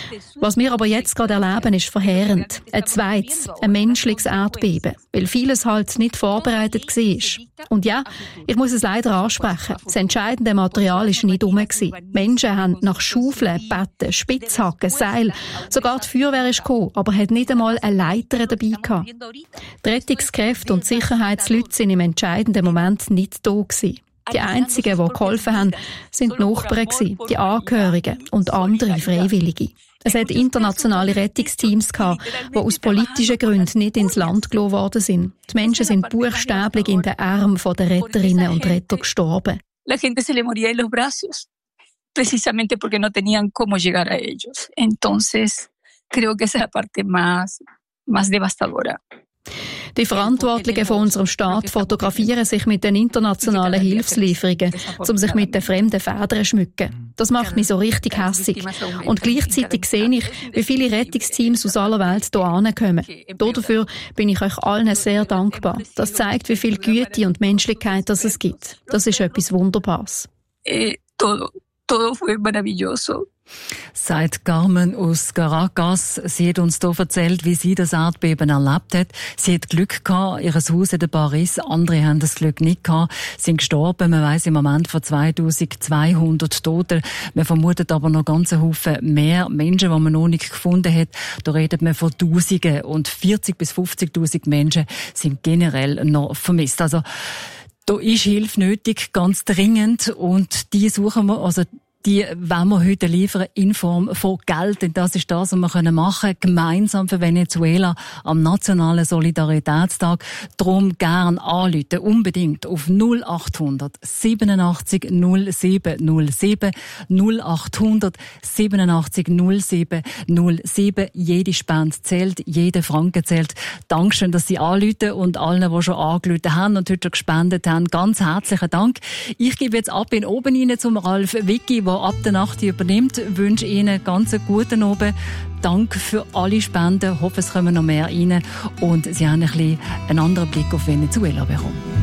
Was wir aber jetzt gerade erleben, ist verheerend. Ein zweites, ein menschliches Erdbeben, weil vieles halt nicht vorbereitet war. Und ja, ich muss es leider ansprechen. Das entscheidende Material war nicht rum. Menschen haben nach Schaufeln, Betten, Spitzhacken, Seil. Sogar die Feuerwehr ist gekommen, aber hat nicht einmal eine Leiter dabei gehabt. Die Rettungskräfte und die Sicherheitsleute sind im entscheidenden Moment nicht da gewesen. Die einzigen, die geholfen haben, sind die Nachbarn, die Angehörigen und andere Freiwillige. Es hat internationale Rettungsteams gehabt, die aus politischen Gründen nicht ins Land gelassen worden sind. Die Menschen sind buchstäblich in den Armen der Retterinnen und Retter gestorben. La gente se le moría en los brazos, precisamente porque no tenían cómo llegar a ellos. Entonces, creo que esa es la parte más devastadora. Die Verantwortlichen von unserem Staat fotografieren sich mit den internationalen Hilfslieferungen, um sich mit den fremden Federn zu schmücken. Das macht mich so richtig hässig. Und gleichzeitig sehe ich, wie viele Rettungsteams aus aller Welt hier ankommen. Dafür bin ich euch allen sehr dankbar. Das zeigt, wie viel Güte und Menschlichkeit es gibt. Das ist etwas Wunderbares. Todo fue maravilloso. Sagt Carmen aus Caracas. Sie hat uns hier erzählt, wie sie das Erdbeben erlebt hat. Sie hat Glück gehabt, ihr Haus hat ein paar Risse, andere haben das Glück nicht gehabt, sind gestorben. Man weiss im Moment von 2200 Toten. Man vermutet aber noch ganz einen Haufen mehr Menschen, die man noch nicht gefunden hat. Da redet man von Tausenden und 40.000 bis 50.000 Menschen sind generell noch vermisst. Also, da ist Hilfe nötig, ganz dringend, und die suchen wir, also die wollen wir heute liefern in Form von Geld. Und das ist das, was wir machen können, gemeinsam für Venezuela am Nationalen Solidaritätstag. Darum gern anrufen, unbedingt auf 0800 87 07 07 0800 87 07 07. Jede Spende zählt, jeder Franken zählt. Dankeschön, dass Sie anrufen, und allen, die schon angerufen haben und heute schon gespendet haben, ganz herzlichen Dank. Ich gebe jetzt ab in oben rein zum Ralf Wicki, der ab der Nacht übernimmt. Ich wünsche Ihnen ganz einen guten Abend. Danke für alle Spenden. Ich hoffe, es kommen noch mehr rein und Sie haben ein bisschen einen anderen Blick auf Venezuela bekommen.